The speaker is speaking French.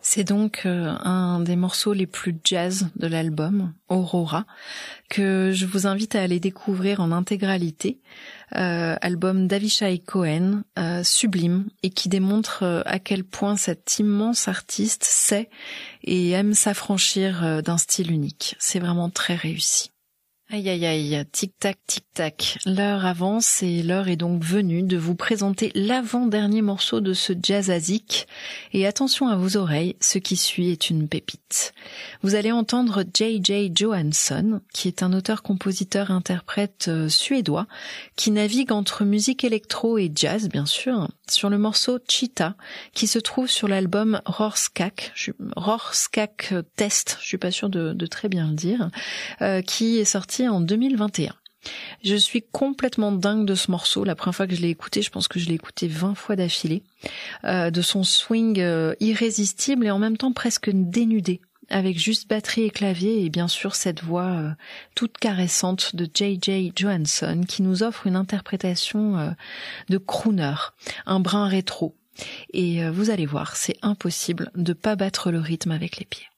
C'est donc un des morceaux les plus jazz de l'album, Aurora, que je vous invite à aller découvrir en intégralité. Album d'Avishai Cohen, sublime, et qui démontre à quel point cet immense artiste sait et aime s'affranchir d'un style unique. C'est vraiment très réussi. Aïe aïe aïe, tic-tac, tic-tac. L'heure avance et l'heure est donc venue de vous présenter l'avant-dernier morceau de ce jazzazique. Et attention à vos oreilles, ce qui suit est une pépite. Vous allez entendre J.J. Johansson, qui est un auteur-compositeur-interprète suédois, qui navigue entre musique électro et jazz, bien sûr, sur le morceau Cheetah, qui se trouve sur l'album Rorschach Test, je suis pas sûre de très bien le dire, qui est sorti en 2021. Je suis complètement dingue de ce morceau. La première fois que je l'ai écouté, je pense que je l'ai écouté 20 fois d'affilée, de son swing irrésistible et en même temps presque dénudé, avec juste batterie et clavier et bien sûr cette voix toute caressante de J.J. Johansson qui nous offre une interprétation de crooner, un brin rétro. Et vous allez voir, c'est impossible de pas battre le rythme avec les pieds.